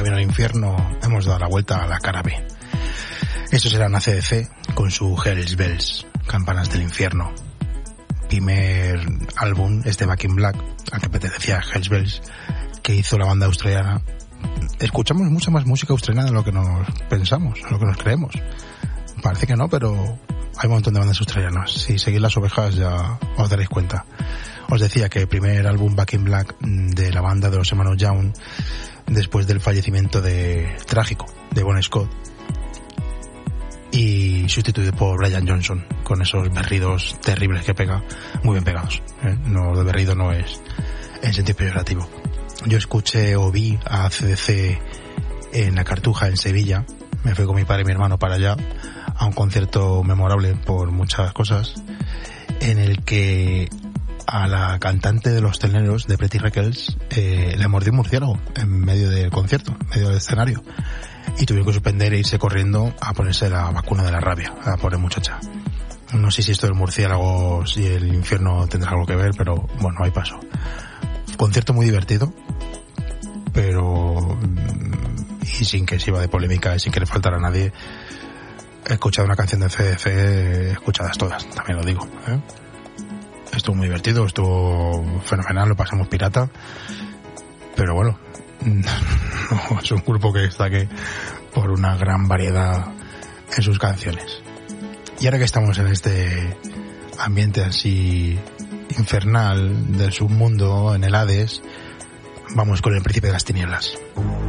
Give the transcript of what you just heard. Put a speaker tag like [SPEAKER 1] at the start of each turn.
[SPEAKER 1] camino al infierno hemos dado la vuelta a la cara B. Estos eran AC/DC con su Hell's Bells, Campanas del Infierno. Primer álbum, Back in Black, al que pertenecía Hell's Bells, que hizo la banda australiana. Escuchamos mucha más música australiana de lo que nos pensamos, de lo que nos creemos. Parece que no, pero hay un montón de bandas australianas. Si seguís las ovejas ya os daréis cuenta. Os decía que el primer álbum Back in Black de la banda de los hermanos Young, después del fallecimiento trágico de Bon Scott, y sustituido por Brian Johnson, con esos berridos terribles que pega, muy bien pegados, ¿eh? No, de berrido no es en sentido peyorativo. Yo escuché o vi a AC/DC en la Cartuja, en Sevilla. Me fui con mi padre y mi hermano para allá, a un concierto memorable por muchas cosas, en el que a la cantante de Los Teleneros, de Pretty Reckless, le mordió un murciélago en medio del concierto, en medio del escenario, y tuvieron que suspender e irse corriendo a ponerse la vacuna de la rabia a la pobre muchacha. No sé si esto del murciélago y el infierno tendrá algo que ver, pero bueno, ahí pasó. Concierto muy divertido, pero y sin que sirva de polémica y sin que le faltara a nadie. He escuchado una canción de CDC, escuchadas todas, también lo digo, ¿eh? Estuvo muy divertido, estuvo fenomenal, lo pasamos pirata, pero bueno, no es un grupo que destaque por una gran variedad en sus canciones. Y ahora que estamos en este ambiente así infernal del submundo, en el Hades, vamos con El Príncipe de las Tinieblas.